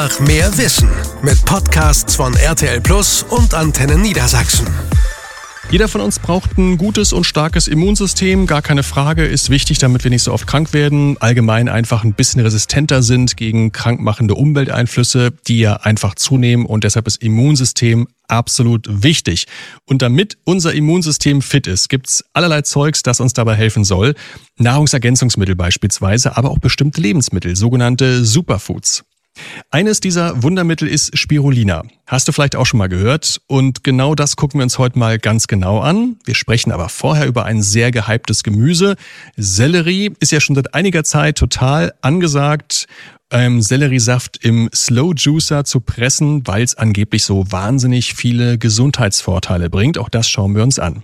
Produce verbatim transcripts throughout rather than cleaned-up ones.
Nach mehr Wissen mit Podcasts von R T L Plus und Antenne Niedersachsen. Jeder von uns braucht ein gutes und starkes Immunsystem, gar keine Frage, ist wichtig, damit wir nicht so oft krank werden, allgemein einfach ein bisschen resistenter sind gegen krankmachende Umwelteinflüsse, die ja einfach zunehmen, und deshalb ist Immunsystem absolut wichtig. Und damit unser Immunsystem fit ist, gibt's allerlei Zeugs, das uns dabei helfen soll. Nahrungsergänzungsmittel beispielsweise, aber auch bestimmte Lebensmittel, sogenannte Superfoods. Eines dieser Wundermittel ist Spirulina. Hast du vielleicht auch schon mal gehört? Und genau das gucken wir uns heute mal ganz genau an. Wir sprechen aber vorher über ein sehr gehyptes Gemüse. Sellerie ist ja schon seit einiger Zeit total angesagt, ähm, Selleriesaft im Slow Juicer zu pressen, weil es angeblich so wahnsinnig viele Gesundheitsvorteile bringt. Auch das schauen wir uns an.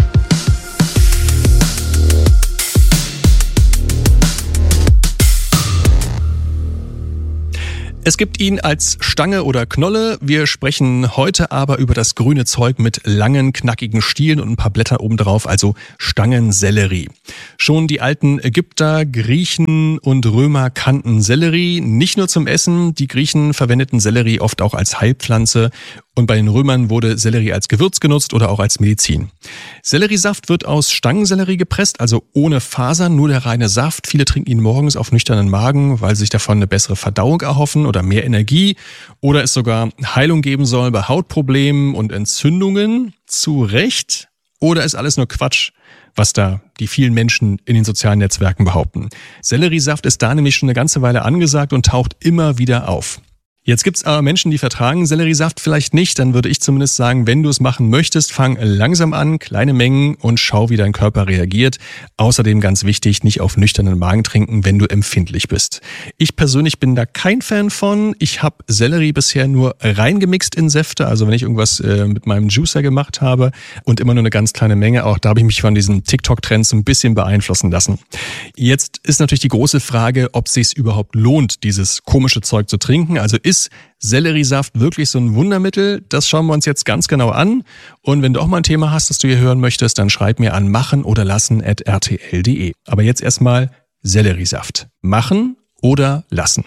Es gibt ihn als Stange oder Knolle. Wir sprechen heute aber über das grüne Zeug mit langen, knackigen Stielen und ein paar Blätter obendrauf, also Stangensellerie. Schon die alten Ägypter, Griechen und Römer kannten Sellerie nicht nur zum Essen. Die Griechen verwendeten Sellerie oft auch als Heilpflanze. Und bei den Römern wurde Sellerie als Gewürz genutzt oder auch als Medizin. Selleriesaft wird aus Stangensellerie gepresst, also ohne Fasern, nur der reine Saft. Viele trinken ihn morgens auf nüchternen Magen, weil sie sich davon eine bessere Verdauung erhoffen oder mehr Energie oder es sogar Heilung geben soll bei Hautproblemen und Entzündungen. Zu Recht? Oder ist alles nur Quatsch, was da die vielen Menschen in den sozialen Netzwerken behaupten? Selleriesaft ist da nämlich schon eine ganze Weile angesagt und taucht immer wieder auf. Jetzt gibt's aber Menschen, die vertragen Selleriesaft vielleicht nicht. Dann würde ich zumindest sagen, wenn du es machen möchtest, fang langsam an, kleine Mengen und schau, wie dein Körper reagiert. Außerdem ganz wichtig, nicht auf nüchternen Magen trinken, wenn du empfindlich bist. Ich persönlich bin da kein Fan von. Ich habe Sellerie bisher nur reingemixt in Säfte, also wenn ich irgendwas äh, mit meinem Juicer gemacht habe, und immer nur eine ganz kleine Menge. Auch da habe ich mich von diesen TikTok-Trends ein bisschen beeinflussen lassen. Jetzt ist natürlich die große Frage, ob es sich überhaupt lohnt, dieses komische Zeug zu trinken. Also ist Selleriesaft wirklich so ein Wundermittel? Das schauen wir uns jetzt ganz genau an. Und wenn du auch mal ein Thema hast, das du hier hören möchtest, dann schreib mir an machen oder lassen at r t l punkt d e. Aber jetzt erstmal Selleriesaft. Machen oder lassen?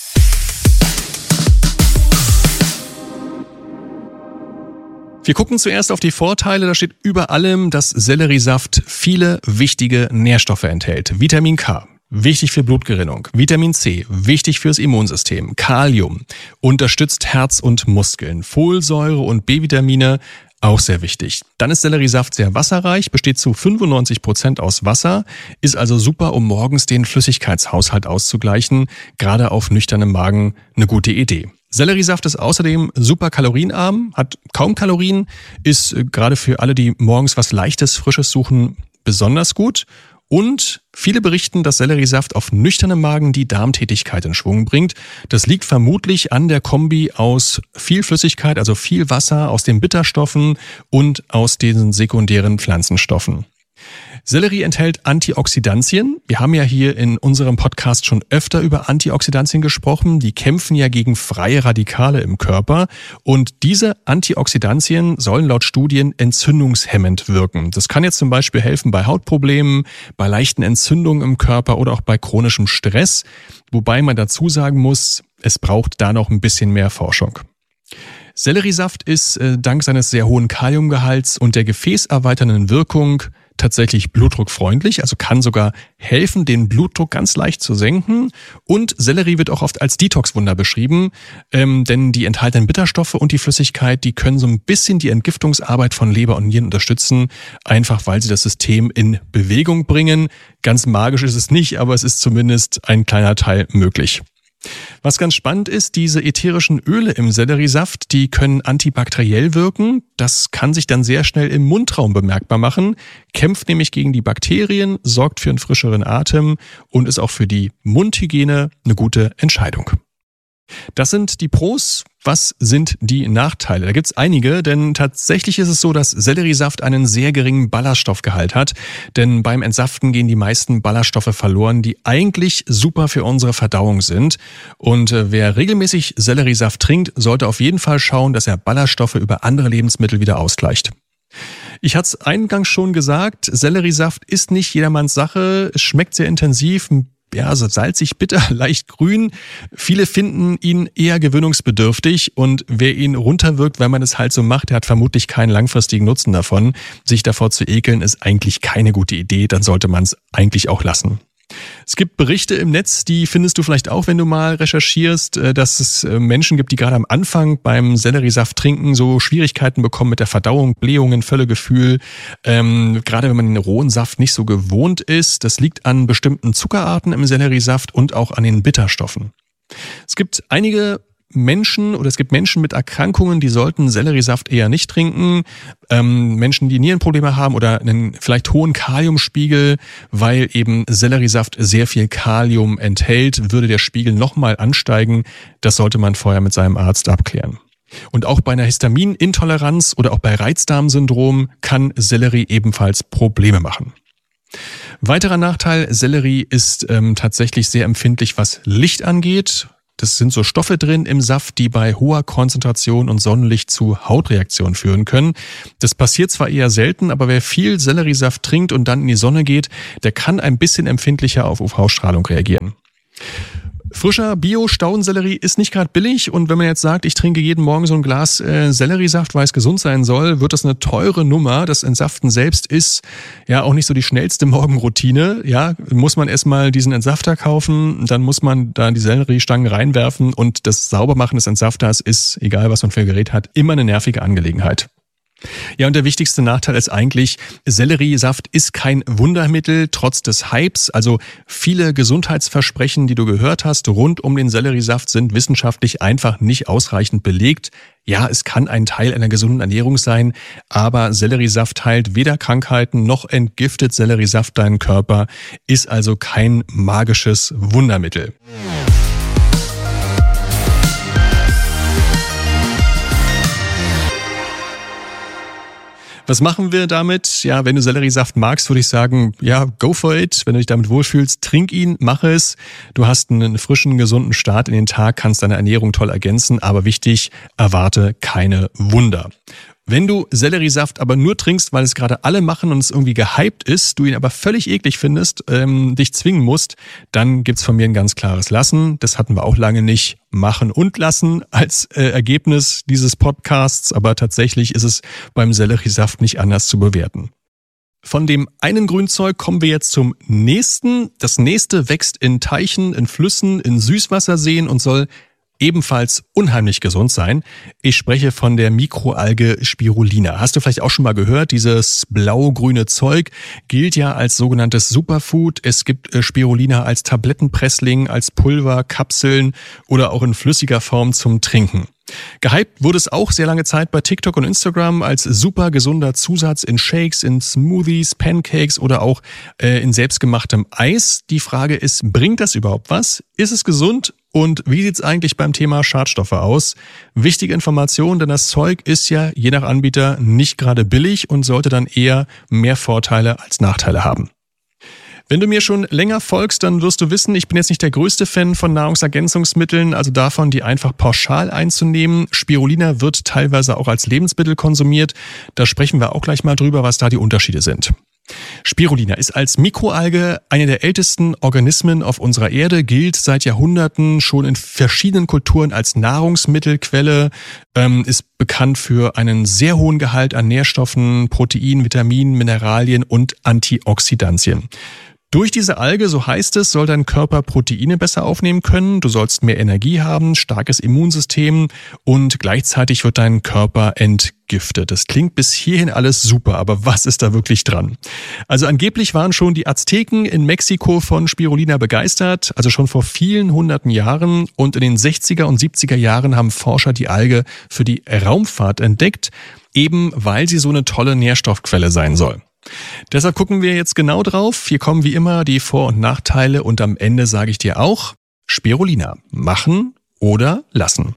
Wir gucken zuerst auf die Vorteile. Da steht über allem, dass Selleriesaft viele wichtige Nährstoffe enthält. Vitamin K. Wichtig für Blutgerinnung. Vitamin C, wichtig fürs Immunsystem. Kalium, unterstützt Herz und Muskeln. Folsäure und B-Vitamine, auch sehr wichtig. Dann ist Selleriesaft sehr wasserreich, besteht zu fünfundneunzig Prozent aus Wasser, ist also super, um morgens den Flüssigkeitshaushalt auszugleichen. Gerade auf nüchternem Magen eine gute Idee. Selleriesaft ist außerdem super kalorienarm, hat kaum Kalorien, ist gerade für alle, die morgens was Leichtes, Frisches suchen, besonders gut. Und viele berichten, dass Selleriesaft auf nüchternem Magen die Darmtätigkeit in Schwung bringt. Das liegt vermutlich an der Kombi aus viel Flüssigkeit, also viel Wasser, aus den Bitterstoffen und aus den sekundären Pflanzenstoffen. Sellerie enthält Antioxidantien. Wir haben ja hier in unserem Podcast schon öfter über Antioxidantien gesprochen. Die kämpfen ja gegen freie Radikale im Körper. Und diese Antioxidantien sollen laut Studien entzündungshemmend wirken. Das kann jetzt zum Beispiel helfen bei Hautproblemen, bei leichten Entzündungen im Körper oder auch bei chronischem Stress. Wobei man dazu sagen muss, es braucht da noch ein bisschen mehr Forschung. Selleriesaft ist äh, dank seines sehr hohen Kaliumgehalts und der gefäßerweiternden Wirkung tatsächlich blutdruckfreundlich, also kann sogar helfen, den Blutdruck ganz leicht zu senken. Und Sellerie wird auch oft als Detox-Wunder beschrieben, ähm, denn die enthaltenen Bitterstoffe und die Flüssigkeit, die können so ein bisschen die Entgiftungsarbeit von Leber und Nieren unterstützen, einfach weil sie das System in Bewegung bringen. Ganz magisch ist es nicht, aber es ist zumindest ein kleiner Teil möglich. Was ganz spannend ist, diese ätherischen Öle im Selleriesaft, die können antibakteriell wirken. Das kann sich dann sehr schnell im Mundraum bemerkbar machen, kämpft nämlich gegen die Bakterien, sorgt für einen frischeren Atem und ist auch für die Mundhygiene eine gute Entscheidung. Das sind die Pros. Was sind die Nachteile? Da gibt es einige, denn tatsächlich ist es so, dass Selleriesaft einen sehr geringen Ballaststoffgehalt hat. Denn beim Entsaften gehen die meisten Ballaststoffe verloren, die eigentlich super für unsere Verdauung sind. Und äh, wer regelmäßig Selleriesaft trinkt, sollte auf jeden Fall schauen, dass er Ballaststoffe über andere Lebensmittel wieder ausgleicht. Ich hatte es eingangs schon gesagt, Selleriesaft ist nicht jedermanns Sache. Es schmeckt sehr intensiv, ein ja, so salzig, bitter, leicht grün. Viele finden ihn eher gewöhnungsbedürftig und wer ihn runterwirkt, weil man es halt so macht, der hat vermutlich keinen langfristigen Nutzen davon. Sich davor zu ekeln ist eigentlich keine gute Idee, dann sollte man es eigentlich auch lassen. Es gibt Berichte im Netz, die findest du vielleicht auch, wenn du mal recherchierst, dass es Menschen gibt, die gerade am Anfang beim Selleriesaft trinken so Schwierigkeiten bekommen mit der Verdauung, Blähungen, Völlegefühl, ähm, gerade wenn man den rohen Saft nicht so gewohnt ist. Das liegt an bestimmten Zuckerarten im Selleriesaft und auch an den Bitterstoffen. Es gibt einige Menschen oder es gibt Menschen mit Erkrankungen, die sollten Selleriesaft eher nicht trinken. Ähm, Menschen, die Nierenprobleme haben oder einen vielleicht hohen Kaliumspiegel, weil eben Selleriesaft sehr viel Kalium enthält, würde der Spiegel nochmal ansteigen. Das sollte man vorher mit seinem Arzt abklären. Und auch bei einer Histaminintoleranz oder auch bei Reizdarmsyndrom kann Sellerie ebenfalls Probleme machen. Weiterer Nachteil, Sellerie ist ähm, tatsächlich sehr empfindlich, was Licht angeht. Das sind so Stoffe drin im Saft, die bei hoher Konzentration und Sonnenlicht zu Hautreaktionen führen können. Das passiert zwar eher selten, aber wer viel Selleriesaft trinkt und dann in die Sonne geht, der kann ein bisschen empfindlicher auf U V-Strahlung reagieren. Frischer Bio-Staudensellerie ist nicht gerade billig und wenn man jetzt sagt, ich trinke jeden Morgen so ein Glas äh, Selleriesaft, weil es gesund sein soll, wird das eine teure Nummer. Das Entsaften selbst ist ja auch nicht so die schnellste Morgenroutine. Ja, muss man erstmal diesen Entsafter kaufen, dann muss man da die Selleriestangen reinwerfen und das Saubermachen des Entsafters ist, egal was man für ein Gerät hat, immer eine nervige Angelegenheit. Ja, und der wichtigste Nachteil ist eigentlich, Selleriesaft ist kein Wundermittel, trotz des Hypes. Also viele Gesundheitsversprechen, die du gehört hast, rund um den Selleriesaft sind wissenschaftlich einfach nicht ausreichend belegt. Ja, es kann ein Teil einer gesunden Ernährung sein, aber Selleriesaft heilt weder Krankheiten noch entgiftet Selleriesaft deinen Körper, ist also kein magisches Wundermittel. Was machen wir damit? Ja, wenn du Selleriesaft magst, würde ich sagen, ja, go for it. Wenn du dich damit wohlfühlst, trink ihn, mach es. Du hast einen frischen, gesunden Start in den Tag, kannst deine Ernährung toll ergänzen, aber wichtig, erwarte keine Wunder. Wenn du Selleriesaft aber nur trinkst, weil es gerade alle machen und es irgendwie gehypt ist, du ihn aber völlig eklig findest, ähm, dich zwingen musst, dann gibt's von mir ein ganz klares Lassen. Das hatten wir auch lange nicht. Machen und lassen als äh, Ergebnis dieses Podcasts, aber tatsächlich ist es beim Selleriesaft nicht anders zu bewerten. Von dem einen Grünzeug kommen wir jetzt zum nächsten. Das nächste wächst in Teichen, in Flüssen, in Süßwasserseen und soll ebenfalls unheimlich gesund sein. Ich spreche von der Mikroalge Spirulina. Hast du vielleicht auch schon mal gehört? Dieses blau-grüne Zeug gilt ja als sogenanntes Superfood. Es gibt Spirulina als Tablettenpressling, als Pulver, Kapseln oder auch in flüssiger Form zum Trinken. Gehypt wurde es auch sehr lange Zeit bei TikTok und Instagram als super gesunder Zusatz in Shakes, in Smoothies, Pancakes oder auch äh, in selbstgemachtem Eis. Die Frage ist, bringt das überhaupt was? Ist es gesund? Und wie sieht's eigentlich beim Thema Schadstoffe aus? Wichtige Information, denn das Zeug ist ja je nach Anbieter nicht gerade billig und sollte dann eher mehr Vorteile als Nachteile haben. Wenn du mir schon länger folgst, dann wirst du wissen, ich bin jetzt nicht der größte Fan von Nahrungsergänzungsmitteln, also davon, die einfach pauschal einzunehmen. Spirulina wird teilweise auch als Lebensmittel konsumiert. Da sprechen wir auch gleich mal drüber, was da die Unterschiede sind. Spirulina ist als Mikroalge eine der ältesten Organismen auf unserer Erde, gilt seit Jahrhunderten schon in verschiedenen Kulturen als Nahrungsmittelquelle, ähm, ist bekannt für einen sehr hohen Gehalt an Nährstoffen, Proteinen, Vitaminen, Mineralien und Antioxidantien. Durch diese Alge, so heißt es, soll dein Körper Proteine besser aufnehmen können, du sollst mehr Energie haben, starkes Immunsystem und gleichzeitig wird dein Körper entgiftet. Das klingt bis hierhin alles super, aber was ist da wirklich dran? Also angeblich waren schon die Azteken in Mexiko von Spirulina begeistert, also schon vor vielen hunderten Jahren, und in den sechziger und siebziger Jahren haben Forscher die Alge für die Raumfahrt entdeckt, eben weil sie so eine tolle Nährstoffquelle sein soll. Deshalb gucken wir jetzt genau drauf. Hier kommen wie immer die Vor- und Nachteile und am Ende sage ich dir auch, Spirulina, machen oder lassen.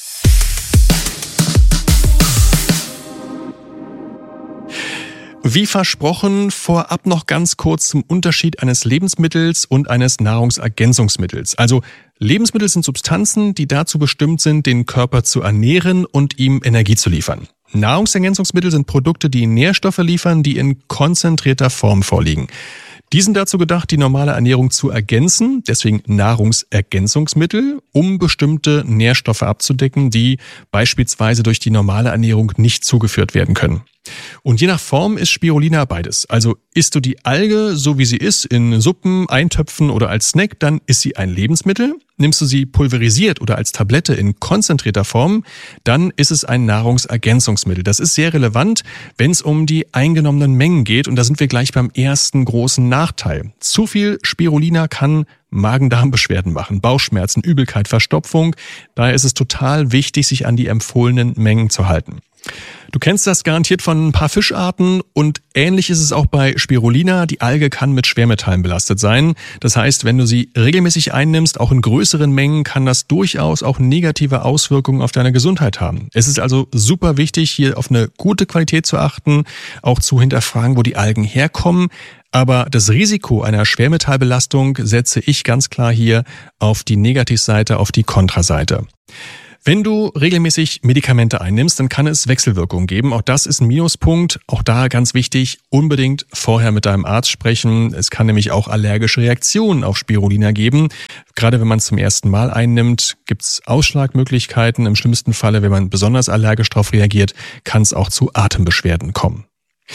Wie versprochen, vorab noch ganz kurz zum Unterschied eines Lebensmittels und eines Nahrungsergänzungsmittels. Also Lebensmittel sind Substanzen, die dazu bestimmt sind, den Körper zu ernähren und ihm Energie zu liefern. Nahrungsergänzungsmittel sind Produkte, die Nährstoffe liefern, die in konzentrierter Form vorliegen. Die sind dazu gedacht, die normale Ernährung zu ergänzen, deswegen Nahrungsergänzungsmittel, um bestimmte Nährstoffe abzudecken, die beispielsweise durch die normale Ernährung nicht zugeführt werden können. Und je nach Form ist Spirulina beides. Also isst du die Alge so wie sie ist, in Suppen, Eintöpfen oder als Snack, dann ist sie ein Lebensmittel. Nimmst du sie pulverisiert oder als Tablette in konzentrierter Form, dann ist es ein Nahrungsergänzungsmittel. Das ist sehr relevant, wenn es um die eingenommenen Mengen geht. Und da sind wir gleich beim ersten großen Nachteil. Zu viel Spirulina kann Magen-Darm-Beschwerden machen, Bauchschmerzen, Übelkeit, Verstopfung. Daher ist es total wichtig, sich an die empfohlenen Mengen zu halten. Du kennst das garantiert von ein paar Fischarten und ähnlich ist es auch bei Spirulina. Die Alge kann mit Schwermetallen belastet sein. Das heißt, wenn du sie regelmäßig einnimmst, auch in größeren Mengen, kann das durchaus auch negative Auswirkungen auf deine Gesundheit haben. Es ist also super wichtig, hier auf eine gute Qualität zu achten, auch zu hinterfragen, wo die Algen herkommen. Aber das Risiko einer Schwermetallbelastung setze ich ganz klar hier auf die Negativseite, auf die Kontraseite. Wenn du regelmäßig Medikamente einnimmst, dann kann es Wechselwirkungen geben. Auch das ist ein Minuspunkt. Auch da ganz wichtig, unbedingt vorher mit deinem Arzt sprechen. Es kann nämlich auch allergische Reaktionen auf Spirulina geben. Gerade wenn man es zum ersten Mal einnimmt, gibt es Ausschlagmöglichkeiten. Im schlimmsten Falle, wenn man besonders allergisch darauf reagiert, kann es auch zu Atembeschwerden kommen.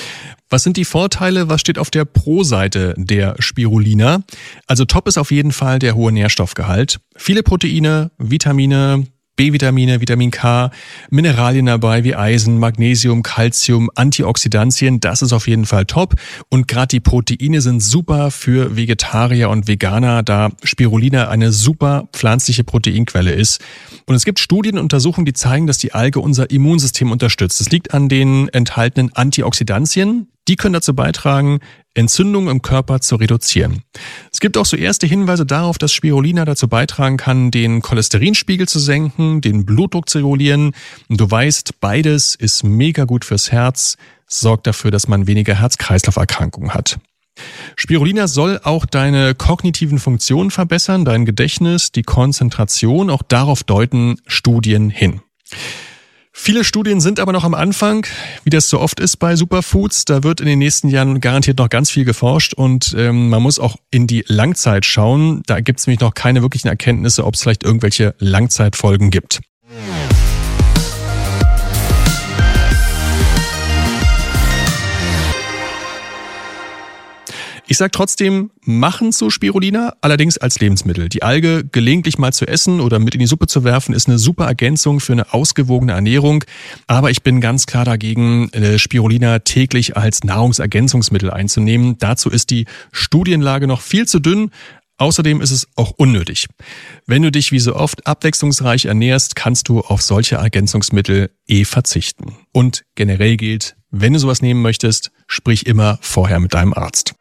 Was sind die Vorteile? Was steht auf der Pro-Seite der Spirulina? Also top ist auf jeden Fall der hohe Nährstoffgehalt. Viele Proteine, Vitamine, B-Vitamine, Vitamin K, Mineralien dabei wie Eisen, Magnesium, Calcium, Antioxidantien, das ist auf jeden Fall top. Und gerade die Proteine sind super für Vegetarier und Veganer, da Spirulina eine super pflanzliche Proteinquelle ist. Und es gibt Studien und Untersuchungen, die zeigen, dass die Alge unser Immunsystem unterstützt. Es liegt an den enthaltenen Antioxidantien. Die können dazu beitragen, Entzündungen im Körper zu reduzieren. Es gibt auch so erste Hinweise darauf, dass Spirulina dazu beitragen kann, den Cholesterinspiegel zu senken, den Blutdruck zu regulieren. Und du weißt, beides ist mega gut fürs Herz, sorgt dafür, dass man weniger Herz-Kreislauf-Erkrankungen hat. Spirulina soll auch deine kognitiven Funktionen verbessern, dein Gedächtnis, die Konzentration. Auch darauf deuten Studien hin. Viele Studien sind aber noch am Anfang, wie das so oft ist bei Superfoods. Da wird in den nächsten Jahren garantiert noch ganz viel geforscht und ähm, man muss auch in die Langzeit schauen. Da gibt es nämlich noch keine wirklichen Erkenntnisse, ob es vielleicht irgendwelche Langzeitfolgen gibt. Ich sage trotzdem, machen zu Spirulina, allerdings als Lebensmittel. Die Alge gelegentlich mal zu essen oder mit in die Suppe zu werfen, ist eine super Ergänzung für eine ausgewogene Ernährung. Aber ich bin ganz klar dagegen, Spirulina täglich als Nahrungsergänzungsmittel einzunehmen. Dazu ist die Studienlage noch viel zu dünn. Außerdem ist es auch unnötig. Wenn du dich wie so oft abwechslungsreich ernährst, kannst du auf solche Ergänzungsmittel eh verzichten. Und generell gilt, wenn du sowas nehmen möchtest, sprich immer vorher mit deinem Arzt.